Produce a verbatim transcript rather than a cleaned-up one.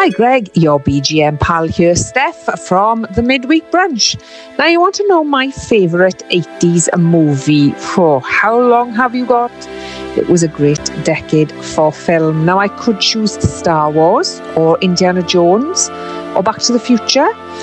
Hi Greg, your B G M pal here, Steph from the Midweek Brunch. Now you want to know my favourite eighties movie. For how long have you got? It was a great decade for film. Now I could choose Star Wars or Indiana Jones or Back to the Future.